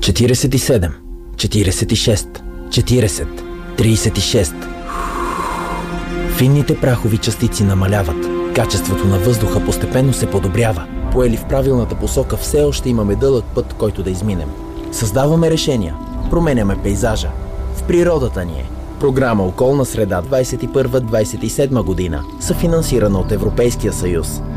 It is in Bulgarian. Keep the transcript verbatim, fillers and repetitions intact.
четиридесет и седем, четиридесет и шест, четиридесет, тридесет и шест. Финните прахови частици намаляват. Качеството на въздуха постепенно се подобрява. Поели в правилната посока, все още имаме дълъг път, който да изминем. Създаваме решения. Променяме пейзажа. В природата ни е. Програма Околна среда двадесет и първа - двадесет и седма година, съфинансирана от Европейския съюз.